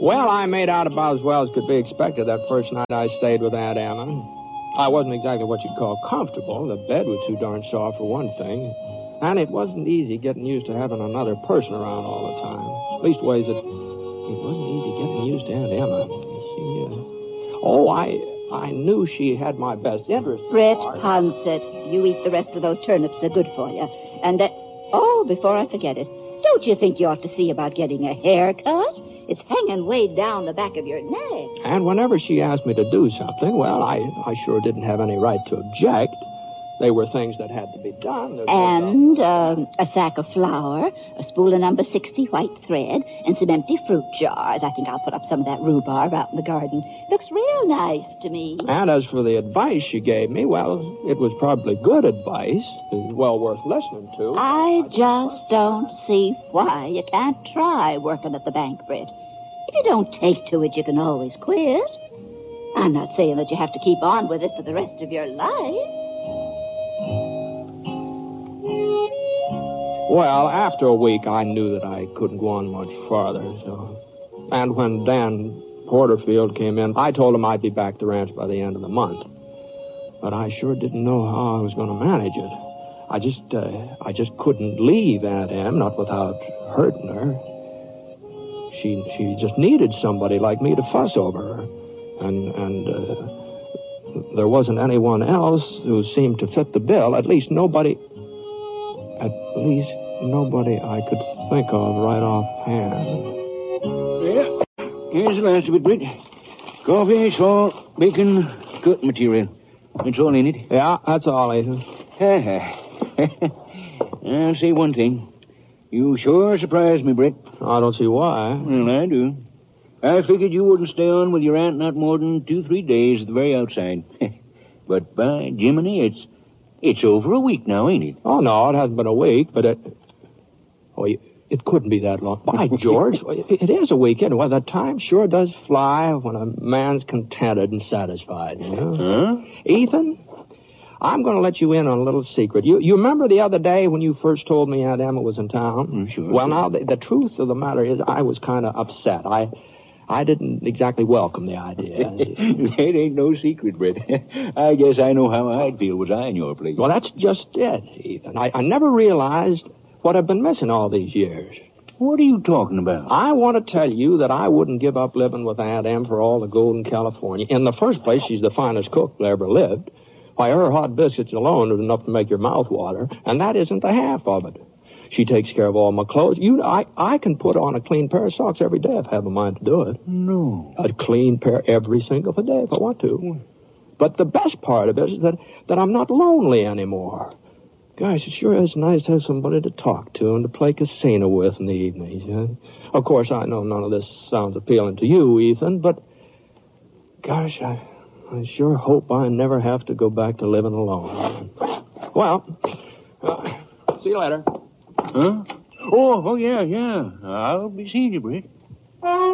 Well, I made out about as well as could be expected that first night I stayed with Aunt Emma. I wasn't exactly what you'd call comfortable. The bed was too darn soft for one thing. And it wasn't easy getting used to having another person around all the time. Leastways, it wasn't easy getting used to Aunt Emma. I knew she had my best interest. Brett Poncet, you eat the rest of those turnips. They're good for you. And, before I forget it, don't you think you ought to see about getting a haircut? It's hanging way down the back of your neck. And whenever she asked me to do something, well, I sure didn't have any right to object. They were things that had to be done. And a sack of flour, a spool of number 60 white thread, and some empty fruit jars. I think I'll put up some of that rhubarb out in the garden. Looks real nice to me. And as for the advice she gave me, well, it was probably good advice. Well worth listening to. I just don't see why you can't try working at the bank, Britt. If you don't take to it, you can always quit. I'm not saying that you have to keep on with it for the rest of your life. Well, after a week, I knew that I couldn't go on much farther. And when Dan Porterfield came in, I told him I'd be back at the ranch by the end of the month. But I sure didn't know how I was going to manage it. I just couldn't leave Aunt Em, not without hurting her. She just needed somebody like me to fuss over her. And there wasn't anyone else who seemed to fit the bill. At least nobody I could think of right offhand. Yeah, here's the last of it, Britt. Coffee, salt, bacon, cook material. That's all in it. Yeah, that's all, Ethan. I'll say one thing. You sure surprised me, Britt. I don't see why. Well, I do. I figured you wouldn't stay on with your aunt not more than 2-3 days at the very outside. But by Jiminy, it's over a week now, ain't it? Oh, no, it hasn't been a week, but it couldn't be that long. By George, it is a week anyway. The time sure does fly when a man's contented and satisfied, you know? Huh? Ethan, I'm going to let you in on a little secret. You remember the other day when you first told me Aunt Emma was in town? Sure. Well, now, the truth of the matter is I was kind of upset. I didn't exactly welcome the idea. That ain't no secret, Britt. I guess I know how I'd feel was I in your place. Well, that's just it, Ethan. I never realized what I've been missing all these years. What are you talking about? I want to tell you that I wouldn't give up living with Aunt Em for all the gold in California. In the first place, she's the finest cook that ever lived. Why, her hot biscuits alone are enough to make your mouth water, and that isn't the half of it. She takes care of all my clothes. I can put on a clean pair of socks every day if I have a mind to do it. No. A clean pair every single day if I want to. But the best part of it is that I'm not lonely anymore. Gosh, it sure is nice to have somebody to talk to and to play casino with in the evenings. Huh? Of course, I know none of this sounds appealing to you, Ethan, but gosh, I sure hope I never have to go back to living alone. Well, see you later. Huh? Oh, yeah. I'll be seeing you, Britt.